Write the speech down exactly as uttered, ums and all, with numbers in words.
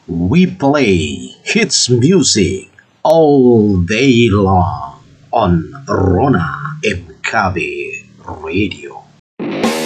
We play hits music all day long on Rona M K B Radio.